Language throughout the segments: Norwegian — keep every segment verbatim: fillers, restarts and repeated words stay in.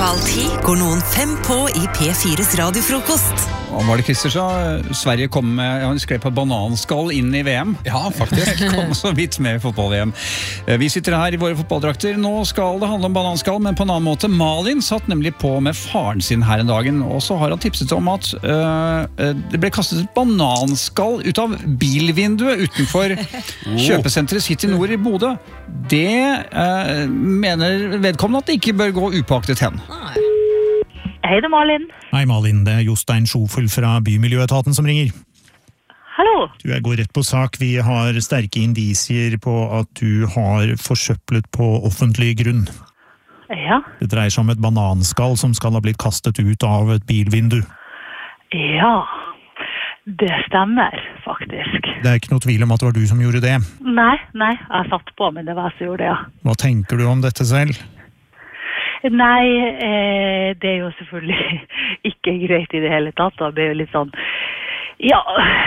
Halv ti går noen fem på i P fires radiofrokost. Og var det Christer sa, Sverige kom med, ja, han skrev på bananskall inn i V M. Ja, faktisk. Kom så vidt med i fotball-V M. Vi sitter her i våre fotballdrakter. Nå skal det handle om bananskall, men på en annen måte. Malin satt nemlig på med faren sin her en dagen, og så har han tipset om at øh, det ble kastet et bananskall ut av bilvinduet utenfor kjøpesenteret City Nord i Bodø. Det øh, mener vedkommende at det ikke bør gå upåaktet hen. Hei, det er Malin. Hei Malin, det er Jostein Schofel fra Bymiljøetaten som ringer. Hallo. Du, jeg går rett på sak. Vi har sterke indisier på at du har forsøplet på offentlig grunn. Ja. Det dreier seg om et bananskall som skal ha blitt kastet ut av et bilvindu. Ja, det stemmer faktisk. Det er ikke noe tvil om at det var du som gjorde det. Nei, nei, jeg satt på, men det var jeg som gjorde det, ja. Hva tenker du om dette selv? Nei, eh, det er jo selvfølgelig ikke greit i det hele tatt. Det blir jo litt sånn, ja,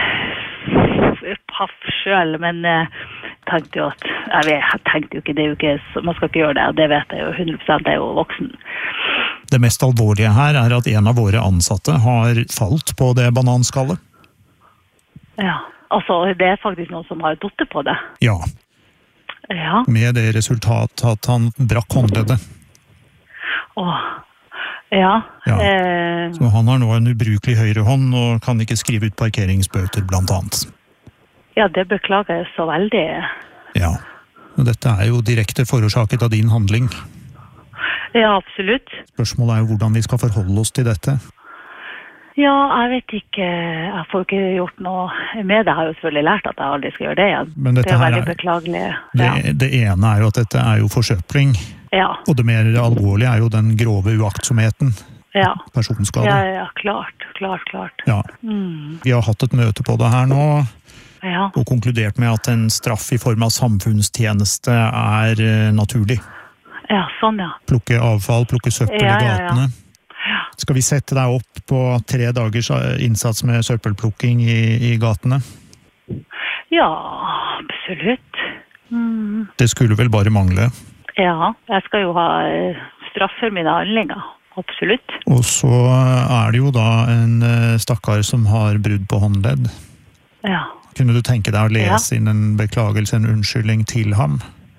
paff selv, men eh, tenkte jo at, jeg, vet, jeg tenkte jo ikke, det er jo ikke, man skal ikke gjøre det, og det vet jeg jo, hundre prosent er jo voksen. Det mest alvorlige her er at en av våre ansatte har falt på det bananskallet. Ja, altså det er faktisk noen som har dottet på det. Ja, Ja, med det resultat at han brakk håndleddet. åh, ja. Ja. Eh, Så han har nå en ubrukelig høyre hånd og kan ikke skrive ut parkeringsbøter blant annet. ja, det beklager jeg så veldig. Ja, og dette er jo direkte forårsaket av din handling. Ja, absolutt. Spørsmålet er jo hvordan vi skal forholde oss til dette. Ja, jeg vet ikke, jeg får ikke gjort noe med det. Jeg har jo selvfølgelig lært at jeg aldri skal gjøre det igjen. Men dette det er her veldig er- beklagelig. Det, Ja. det ene er jo at dette er jo forsøpling, Ja, og det mer alvorlige er jo den grove uaktsomheten, ja. personskade. Ja, ja, klart, klart, klart. Ja. Mm. Vi har hatt et møte på det her nå, Ja, og konkludert med at en straff i form av samfunnstjeneste er eh, naturlig. ja, sånn ja. Plukke avfall, plukke søppel Ja, i ja, ja. gatene. Skal vi sette deg opp på tre dagers innsats med søppelplukking i, i gatene? Ja, absolutt. Mm. Det skulle vel bare mangle. Ja, jeg skal jo ha eh, straff for mine handlinger. Absolutt. Og så er det jo da en eh, stakkar som har brudd på håndledd. Ja. Kunne du tenke deg å lese inn en beklagelse, en unnskyldning til ham?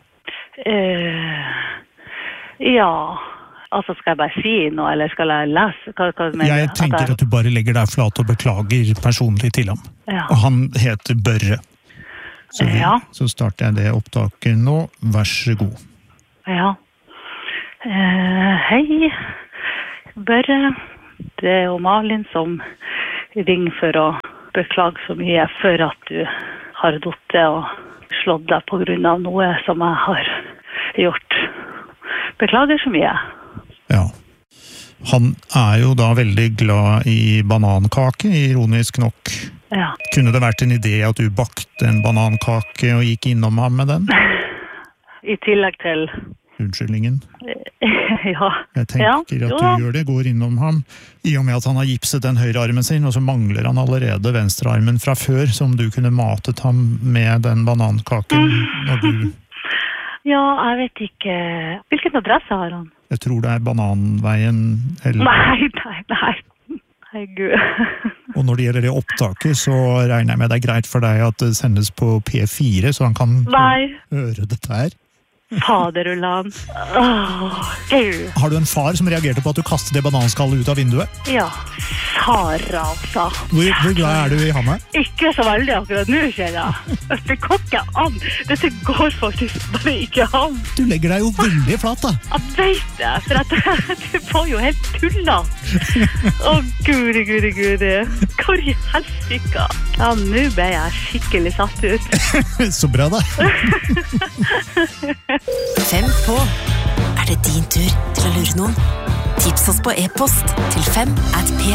Eh, ja, altså skal jeg bare si noe, eller skal jeg lese? Hva, hva mener Jeg du? tenker jeg- at du bare legger deg flat og beklager personlig til ham. Ja. Og han heter Børre. Så, vi, Ja. så starter jeg det opptaket nå. Vær så god. Ja. Eh, hei, Børre. Det er jo Malin som ringer for å beklage så mye for at du har dottet og slått deg på grunn av noe som jeg har gjort. Beklager så mye. Ja. Han er jo da veldig glad i banankake, ironisk nok. Ja. Kunne det vært en idé at du bakte en banankake og gikk innom ham med den? I tillegg til... Unnskyldningen. ja. Jeg tenker Ja, at du jo. gjør det, går innom ham, i og med at han har gipset den høyre armen sin, og så mangler han allerede venstre armen fra før, som du kunne matet ham med den banankaken når du... Ja, jeg vet ikke... Hvilken adresse har han? Jeg tror det er Bananveien, eller... Nei, nei, nei. Nei, Gud. Og når det gjelder det opptaket, så regner jeg med det er greit for deg at det sendes på P fire, så han kan Nei, høre dette her. faderullan. Åh, Gud. Har du en far som reagerte på at du kastet det bananskallet ut av vinduet? Ja, Sara, altså. Hvor, hvor glad er du i ham her? Ikke så veldig akkurat nå, kjenner jeg. Det går ikke an. Dette går faktisk bare ikke an. Du legger deg jo veldig flat, da. Jeg vet det, for at du får jo helt tullet. Å, guri, guri, guri. Hvor i helsike? Ja, nå ble jeg skikkelig satt ut. Så bra, da. Fem på. Er det din tur til å lure noen? Tips oss på e-post til fem at p